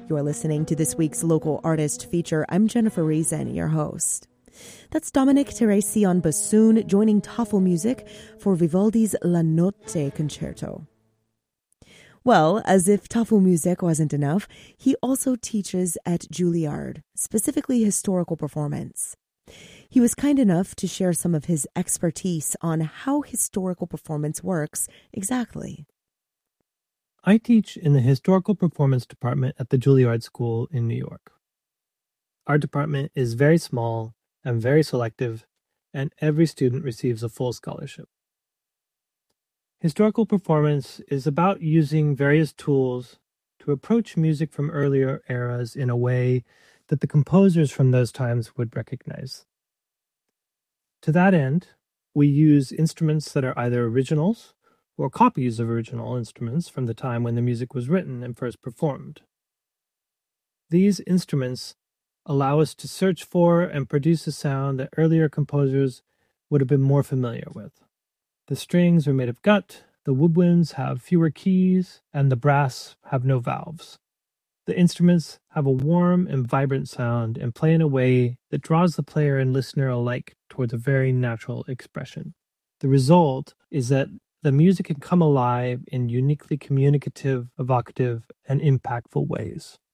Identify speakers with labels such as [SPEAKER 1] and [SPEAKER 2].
[SPEAKER 1] You're listening to this week's Local Artist Feature. I'm Jennifer Reason, your host. That's Dominic Teresi on bassoon, joining Tafel Music for Vivaldi's La Notte Concerto. Well, as if Tafel Music wasn't enough, he also teaches at Juilliard, specifically historical performance. He was kind enough to share some of his expertise on how historical performance works exactly.
[SPEAKER 2] I teach in the Historical Performance Department at the Juilliard School in New York. Our department is very small and very selective, and every student receives a full scholarship. Historical performance is about using various tools to approach music from earlier eras in a way that the composers from those times would recognize. To that end, we use instruments that are either originals or copies of original instruments from the time when the music was written and first performed. These instruments allow us to search for and produce a sound that earlier composers would have been more familiar with. The strings are made of gut, the woodwinds have fewer keys, and the brass have no valves. The instruments have a warm and vibrant sound and play in a way that draws the player and listener alike towards a very natural expression. The result is that the music can come alive in uniquely communicative, evocative, and impactful ways.